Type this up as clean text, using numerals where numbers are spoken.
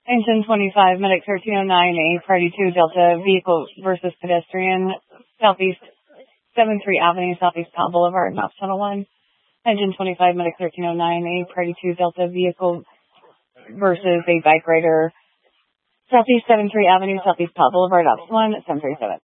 Engine 25, Medic 1309A, Party 2, Delta, vehicle versus pedestrian, Southeast 73 Avenue, Southeast Powell Boulevard, Knox Tunnel 1. Engine 25, Medic 1309A, Party 2, Delta, vehicle versus a bike rider, Southeast 73 Avenue, Southeast Powell Boulevard, Knox 1, 737.